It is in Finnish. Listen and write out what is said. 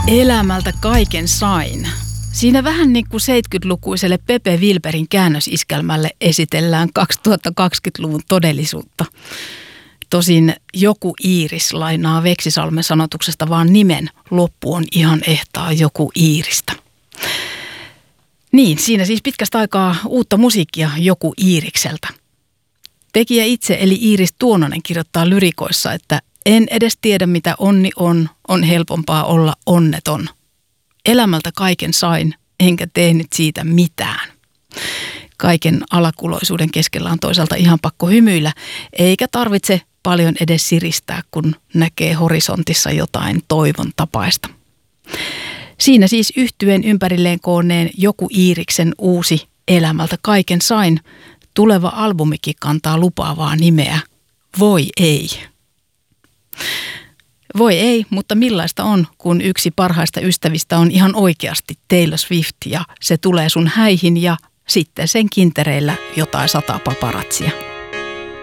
Elämältä kaiken sain. Siinä vähän niin kuin 70-lukuiselle Pepe Wilberin käännösiskelmälle esitellään 2020-luvun todellisuutta. Tosin joku Iiris lainaa Veksisalmen sanotuksesta vaan nimen. Loppu on ihan ehtaa joku Iiristä. Niin, siinä siis pitkästä aikaa uutta musiikkia joku Iirikseltä. Tekijä itse eli Iiris Tuononen kirjoittaa lyrikoissa, että en edes tiedä mitä onni on helpompaa olla onneton. Elämältä kaiken sain, enkä tehnyt siitä mitään. Kaiken alakuloisuuden keskellä on toisaalta ihan pakko hymyillä, eikä tarvitse paljon edes siristää, kun näkee horisontissa jotain toivon tapaista. Siinä siis yhtyeen ympärilleen koonneen joku Iiriksen uusi Elämältä kaiken sain. Tuleva albumikin kantaa lupaavaa nimeä Voi ei. Voi ei, mutta millaista on, kun yksi parhaista ystävistä on ihan oikeasti Taylor Swift ja se tulee sun häihin ja sitten sen kintereillä jotain 100 paparatsia.